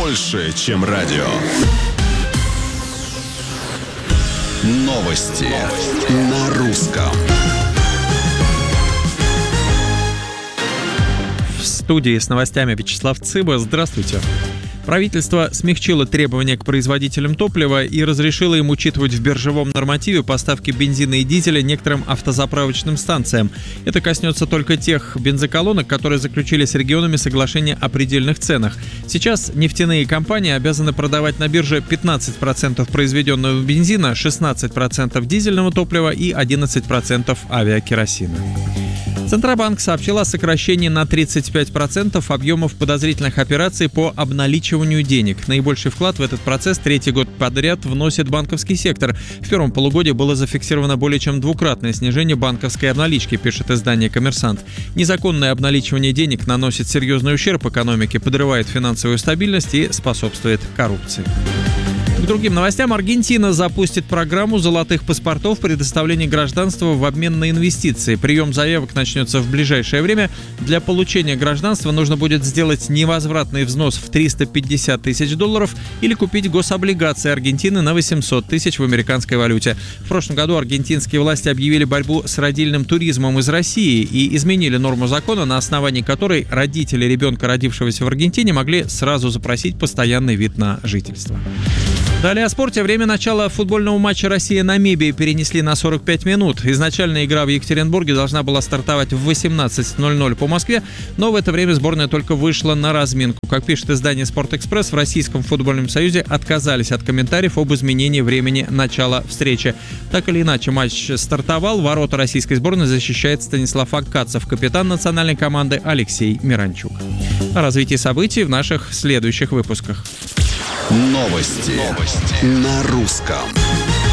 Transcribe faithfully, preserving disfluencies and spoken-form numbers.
больше, чем радио. Новости, Новости. На русском. В студии с новостями Вячеслав Цыба. Здравствуйте. Правительство смягчило требования к производителям топлива и разрешило им учитывать в биржевом нормативе поставки бензина и дизеля некоторым автозаправочным станциям. Это коснется только тех бензоколонок, которые заключили с регионами соглашение о предельных ценах. Сейчас нефтяные компании обязаны продавать на бирже пятнадцать процентов произведенного бензина, шестнадцать процентов дизельного топлива и одиннадцать процентов авиакеросина. Центробанк сообщил о сокращении на тридцать пять процентов объемов подозрительных операций по обналичиванию денег. Наибольший вклад в этот процесс третий год подряд вносит банковский сектор. В первом полугодии было зафиксировано более чем двукратное снижение банковской обналички, пишет издание «Коммерсант». Незаконное обналичивание денег наносит серьезный ущерб экономике, подрывает финансовую стабильность и способствует коррупции. К другим новостям. Аргентина запустит программу золотых паспортов предоставления гражданства в обмен на инвестиции. Прием заявок начнется в ближайшее время. Для получения гражданства нужно будет сделать невозвратный взнос в триста пятьдесят тысяч долларов или купить гособлигации Аргентины на восемьсот тысяч в американской валюте. В прошлом году аргентинские власти объявили борьбу с родильным туризмом из России и изменили норму закона, на основании которой родители ребенка, родившегося в Аргентине, могли сразу запросить постоянный вид на жительство. Далее о спорте. Время начала футбольного матча Россия-Намибия перенесли на сорок пять минут. Изначально игра в Екатеринбурге должна была стартовать в восемнадцать ноль ноль по Москве, но в это время сборная только вышла на разминку. Как пишет издание «Спортэкспресс», в Российском футбольном союзе отказались от комментариев об изменении времени начала встречи. Так или иначе, матч стартовал. Ворота российской сборной защищает Станислав Акацев, капитан национальной команды Алексей Миранчук. О развитии событий в наших следующих выпусках. Новости, Новости. На русском.